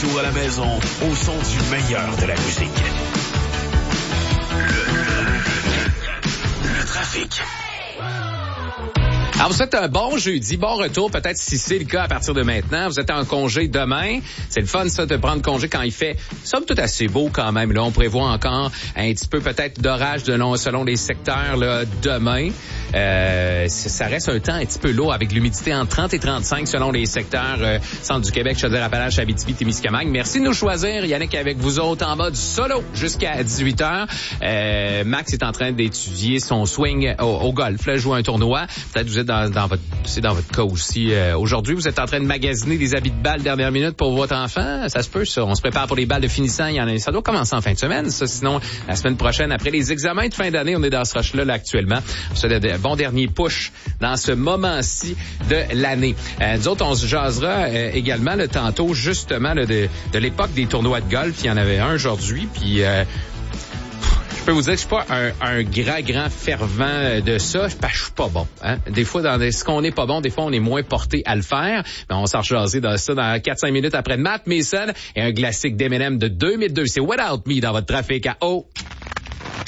retour à la maison au son du meilleur de la musique. Le trafic. Alors, vous êtes un bon jeudi, bon retour, peut-être si c'est le cas à partir de maintenant. Vous êtes en congé demain. C'est le fun, ça, de prendre congé quand il fait, somme toute, assez beau quand même. Là, on prévoit encore un petit peu peut-être d'orage selon les secteurs là, demain. Ça reste un temps un petit peu lourd avec l'humidité entre 30 et 35 selon les secteurs centre du Québec, Chaudière-Appalaches, Abitibi, Témiscamingue. Merci de nous choisir. Yannick est avec vous autres en mode solo jusqu'à 18h. Max est en train d'étudier son swing au golf. Là, joue un tournoi. Peut-être vous êtes dans votre cas aussi. Aujourd'hui, vous êtes en train de magasiner des habits de balle dernière minute pour votre enfant. Ça se peut, ça. On se prépare pour les balles de finissant. Ça doit commencer en fin de semaine, ça. Sinon, la semaine prochaine, après les examens de fin d'année, on est dans ce rush-là là, actuellement. C'est le bon dernier push dans ce moment-ci de l'année. Nous autres, on se jasera également là, tantôt, justement, là, de l'époque des tournois de golf. Il y en avait un aujourd'hui, puis... Je peux vous dire que je suis pas un grand fervent de ça, parce que je suis pas bon. Hein? Des fois, ce qu'on n'est pas bon, des fois, on est moins porté à le faire. Mais on s'en rejaser dans ça dans 4-5 minutes après Matt Mason et un classique d'Eminem de 2002. C'est Without Me dans votre trafic à O.